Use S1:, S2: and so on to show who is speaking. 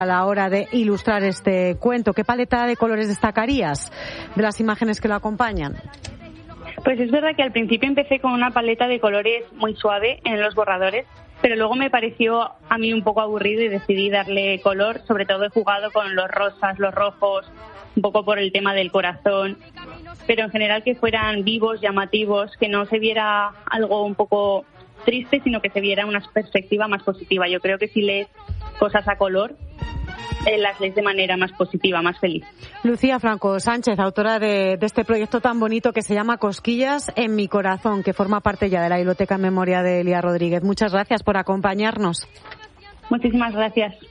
S1: a la hora de ilustrar este cuento? ¿Qué paleta de colores destacarías de las imágenes que lo acompañan?
S2: Pues es verdad que al principio empecé con una paleta de colores muy suave en los borradores, pero luego me pareció a mí un poco aburrido y decidí darle color. Sobre todo he jugado con los rosas, los rojos, un poco por el tema del corazón, pero en general que fueran vivos, llamativos, que no se viera algo un poco triste, sino que se viera una perspectiva más positiva. Yo creo que si lees cosas a color, las lees de manera más positiva, más feliz.
S1: Lucía Franco Sánchez, autora de este proyecto tan bonito que se llama Cosquillas en mi corazón, que forma parte ya de la Biblioteca en Memoria de Elia Rodríguez. Muchas gracias por acompañarnos.
S2: Muchísimas gracias.